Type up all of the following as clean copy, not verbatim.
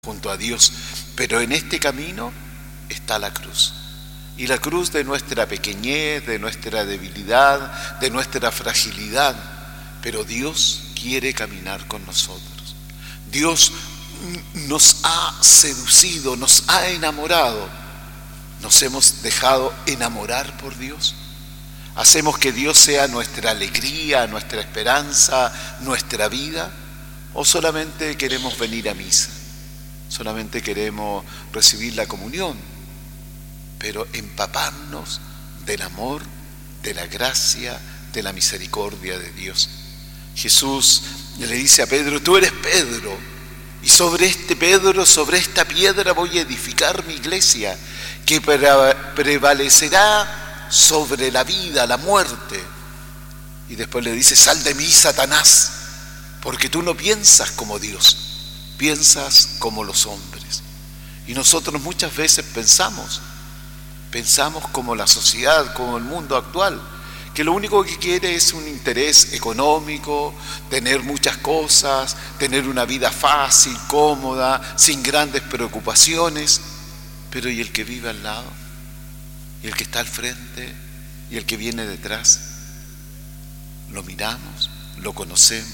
junto a Dios, pero en este camino está la cruz. Y la cruz de nuestra pequeñez, de nuestra debilidad, de nuestra fragilidad. Pero Dios quiere caminar con nosotros. Dios nos ha seducido, nos ha enamorado. ¿Nos hemos dejado enamorar por Dios? ¿Hacemos que Dios sea nuestra alegría, nuestra esperanza, nuestra vida? ¿O solamente queremos venir a misa? Solamente queremos recibir la comunión, pero empaparnos del amor, de la gracia, de la misericordia de Dios. Jesús le dice a Pedro: tú eres Pedro, y sobre este Pedro, sobre esta piedra voy a edificar mi iglesia, que prevalecerá sobre la vida, la muerte. Y después le dice: sal de mí, Satanás, porque tú no piensas como Dios, piensas como los hombres. Y nosotros muchas veces pensamos como la sociedad, como el mundo actual, que lo único que quiere es un interés económico, tener muchas cosas, tener una vida fácil, cómoda, sin grandes preocupaciones. Pero ¿y el que vive al lado? ¿Y el que está al frente? ¿Y el que viene detrás? ¿Lo miramos? ¿Lo conocemos?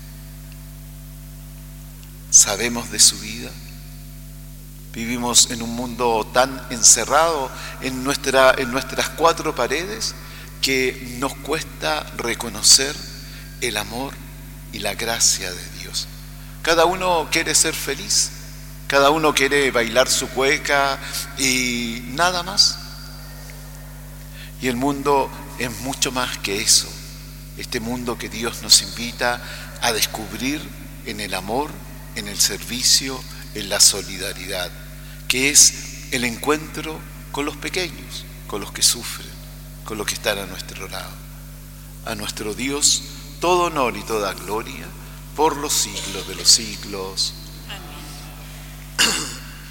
¿Sabemos de su vida? Vivimos en un mundo tan encerrado en nuestras cuatro paredes que nos cuesta reconocer el amor y la gracia de Dios. Cada uno quiere ser feliz, cada uno quiere bailar su cueca y nada más. Y el mundo es mucho más que eso. Este mundo que Dios nos invita a descubrir en el amor, en el servicio, en la solidaridad, que es el encuentro con los pequeños, con los que sufren, con los que están a nuestro lado. A nuestro Dios todo honor y toda gloria por los siglos de los siglos. Amén.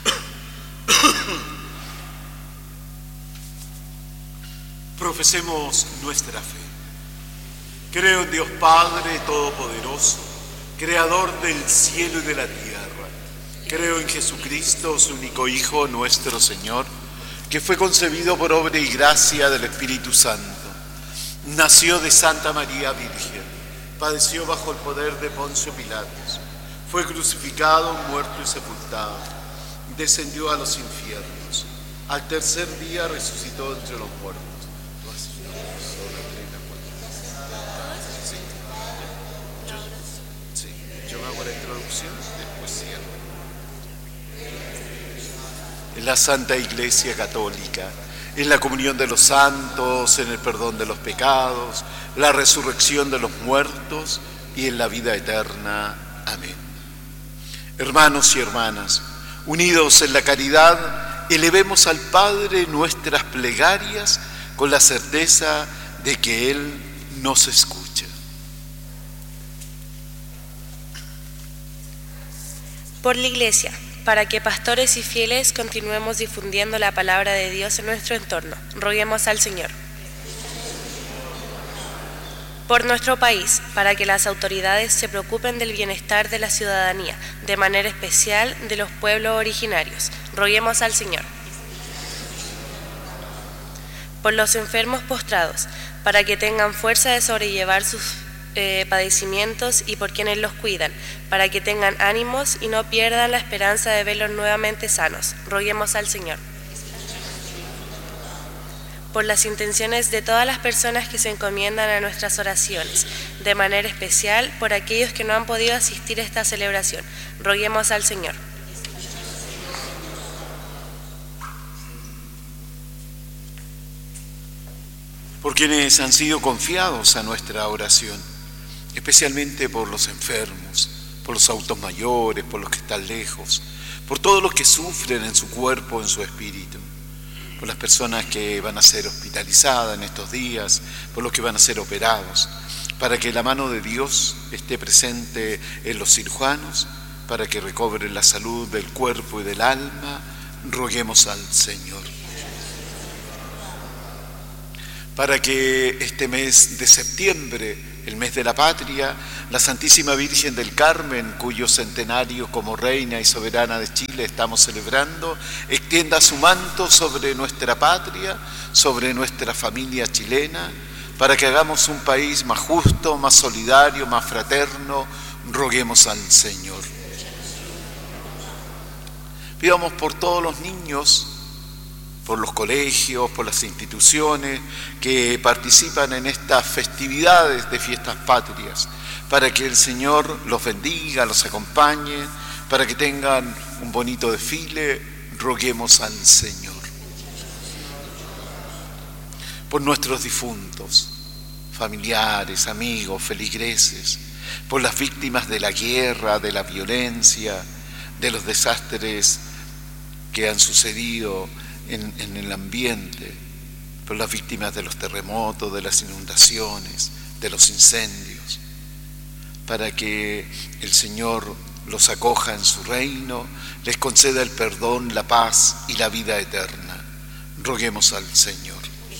Profesemos nuestra fe. Creo en Dios Padre Todopoderoso, Creador del cielo y de la tierra. Creo en Jesucristo, su único Hijo, nuestro Señor, que fue concebido por obra y gracia del Espíritu Santo. Nació de Santa María Virgen, padeció bajo el poder de Poncio Pilatos, fue crucificado, muerto y sepultado, descendió a los infiernos, al tercer día resucitó entre los muertos. Yo hago la introducción, después cierro. En la Santa Iglesia Católica, en la comunión de los santos, en el perdón de los pecados, la resurrección de los muertos y en la vida eterna. Amén. Hermanos y hermanas, unidos en la caridad, elevemos al Padre nuestras plegarias con la certeza de que Él nos escucha. Por la Iglesia, para que pastores y fieles continuemos difundiendo la palabra de Dios en nuestro entorno, roguemos al Señor. Por nuestro país, para que las autoridades se preocupen del bienestar de la ciudadanía, de manera especial de los pueblos originarios, roguemos al Señor. Por los enfermos postrados, para que tengan fuerza de sobrellevar sus padecimientos, y por quienes los cuidan, para que tengan ánimos y no pierdan la esperanza de verlos nuevamente sanos, roguemos al Señor. Por las intenciones de todas las personas que se encomiendan a nuestras oraciones, de manera especial por aquellos que no han podido asistir a esta celebración, roguemos al Señor. Por quienes han sido confiados a nuestra oración, especialmente por los enfermos, por los adultos mayores, por los que están lejos, por todos los que sufren en su cuerpo, en su espíritu, por las personas que van a ser hospitalizadas en estos días, por los que van a ser operados, para que la mano de Dios esté presente en los cirujanos, para que recobren la salud del cuerpo y del alma, roguemos al Señor. Para que este mes de septiembre el mes de la patria, la Santísima Virgen del Carmen, cuyo centenario como reina y soberana de Chile estamos celebrando, extienda su manto sobre nuestra patria, sobre nuestra familia chilena, para que hagamos un país más justo, más solidario, más fraterno. Roguemos al Señor. Pidamos por todos los niños, por los colegios, por las instituciones que participan en estas festividades de fiestas patrias, para que el Señor los bendiga, los acompañe, para que tengan un bonito desfile. Roguemos al Señor. Por nuestros difuntos, familiares, amigos, feligreses, por las víctimas de la guerra, de la violencia, de los desastres que han sucedido en el ambiente, por las víctimas de los terremotos, de las inundaciones, de los incendios, para que el Señor los acoja en su reino, les conceda el perdón, la paz y la vida eterna. Roguemos al Señor.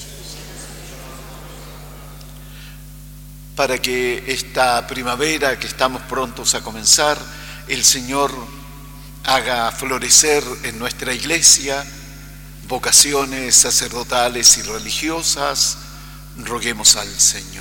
Para que esta primavera que estamos prontos a comenzar, el Señor haga florecer en nuestra iglesia vocaciones sacerdotales y religiosas. Roguemos al Señor.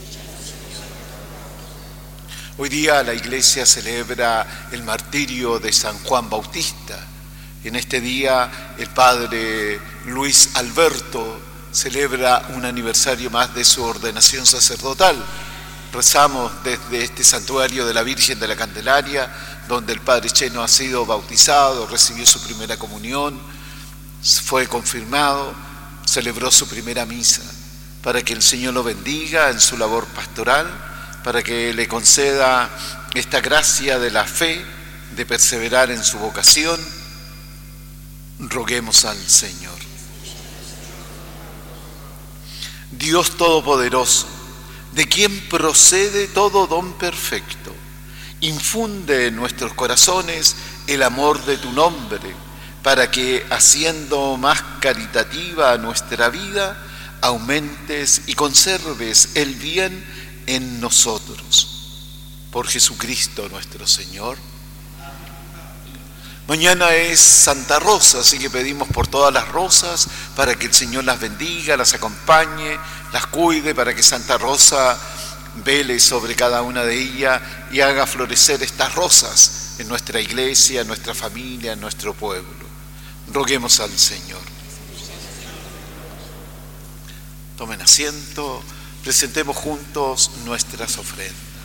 Hoy día la iglesia celebra el martirio de San Juan Bautista. En este día el padre Luis Alberto celebra un aniversario más de su ordenación sacerdotal. Rezamos desde este santuario de la Virgen de la Candelaria, donde el padre Cheno ha sido bautizado, recibió su primera comunión, fue confirmado, celebró su primera misa, para que el Señor lo bendiga en su labor pastoral, para que le conceda esta gracia de la fe, de perseverar en su vocación. Roguemos al Señor. Dios Todopoderoso, de quien procede todo don perfecto, infunde en nuestros corazones el amor de tu nombre, para que, haciendo más caritativa nuestra vida, aumentes y conserves el bien en nosotros. Por Jesucristo nuestro Señor. Mañana es Santa Rosa, así que pedimos por todas las rosas para que el Señor las bendiga, las acompañe, las cuide, para que Santa Rosa vele sobre cada una de ellas y haga florecer estas rosas en nuestra iglesia, en nuestra familia, en nuestro pueblo. Roguemos al Señor. Tomen asiento, presentemos juntos nuestras ofrendas.